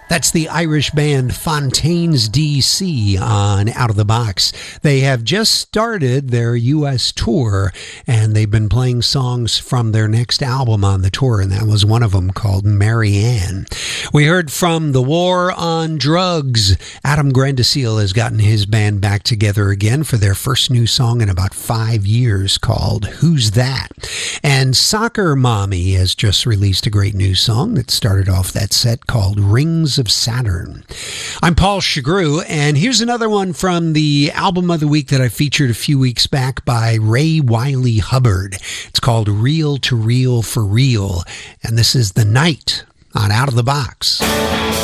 That's the Irish band Fontaines DC on Out of the Box. They have just started their U.S. tour, and they've been playing songs from their next album on the tour, and that was one of them called Marianne. We heard from The War on Drugs. Adam Grandiseel has gotten his band back together again for their first new song in about 5 years called Who's That? And Soccer Mommy has just released a great new song that started off that set called Rings of Saturn. I'm Paul Chagru, and here's another one from the album of the week that I featured a few weeks back by Ray Wiley Hubbard. It's called Reel to Reel for Real, and this is The Night on Out of the Box.